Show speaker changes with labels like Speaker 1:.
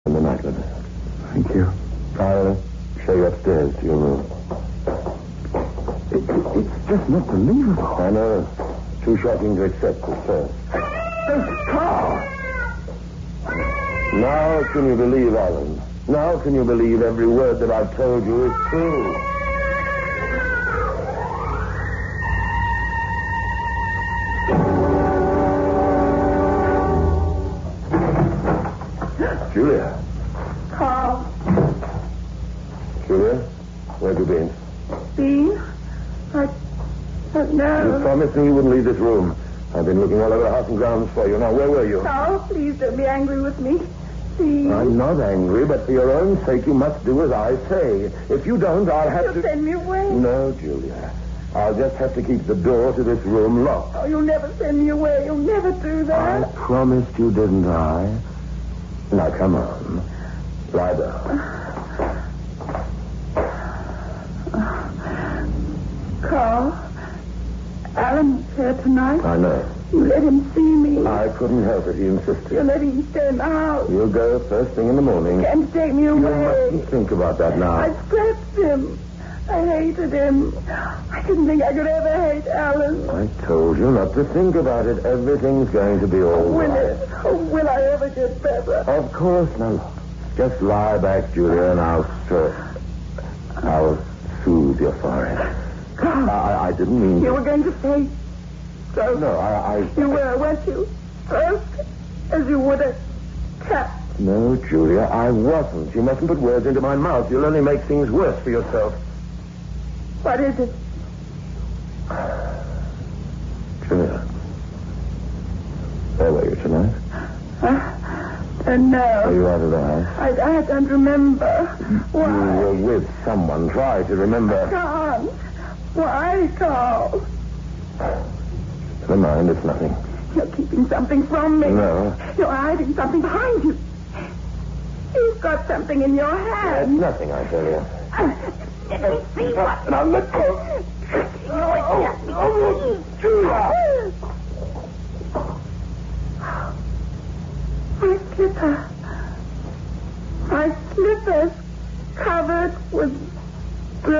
Speaker 1: in the night with us.
Speaker 2: Thank you.
Speaker 1: I'll show you upstairs to your room.
Speaker 2: It's just not believable.
Speaker 1: I know. Too shocking to accept at first.
Speaker 2: This car!
Speaker 1: Now can you believe, Alan? Now can you believe every word that I've told you is true? Julia.
Speaker 3: Carl.
Speaker 1: Julia, where have you been?
Speaker 3: Bean? I don't know.
Speaker 1: You promised me you wouldn't leave this room. I've been looking all over the house and grounds for you. Now, where were you?
Speaker 3: Carl, please don't be angry with me. Please.
Speaker 1: I'm not angry, but for your own sake, you must do as I say. If you don't, I'll have
Speaker 3: You'll
Speaker 1: to...
Speaker 3: send me away.
Speaker 1: No, Julia. I'll just have to keep the door to this room locked.
Speaker 3: Oh, you'll never send me away. You'll never do that.
Speaker 1: I promised you, didn't I? Now, come on. Lie down.
Speaker 3: Carl, Alan's here tonight.
Speaker 1: I know.
Speaker 3: You let him see me.
Speaker 1: I couldn't help it. He insisted.
Speaker 3: You're letting him stay in the house.
Speaker 1: You'll go first thing in the morning.
Speaker 3: Can't take me
Speaker 1: You
Speaker 3: away.
Speaker 1: mustn't think about that now.
Speaker 3: I scratched him. I hated him. I didn't think I could ever hate Alan.
Speaker 1: I told you not to think about it. Everything's going to be all
Speaker 3: Will
Speaker 1: right.
Speaker 3: it? Oh, will I ever get better?
Speaker 1: Of course. Now, just lie back, Julia, and I'll soothe your forehead. I didn't mean
Speaker 3: You
Speaker 1: to.
Speaker 3: were going to say so.
Speaker 1: No,
Speaker 3: You were, weren't you? First, as you would a cat.
Speaker 1: No, Julia, I wasn't. You mustn't put words into my mouth. You'll only make things worse for yourself.
Speaker 3: What is it?
Speaker 1: Julia, where were you tonight?
Speaker 3: No.
Speaker 1: Are you out of the house?
Speaker 3: I don't remember. Why?
Speaker 1: You were with someone. Try to remember.
Speaker 3: Can't. Why, Carl?
Speaker 1: Never mind, it's nothing.
Speaker 3: You're keeping something from me.
Speaker 1: No.
Speaker 3: You're hiding something behind you. You've got something in your
Speaker 1: It's
Speaker 3: hand.
Speaker 1: nothing, I tell you.
Speaker 3: Let me see what.
Speaker 1: Now let go.
Speaker 3: Oh,
Speaker 1: Julia!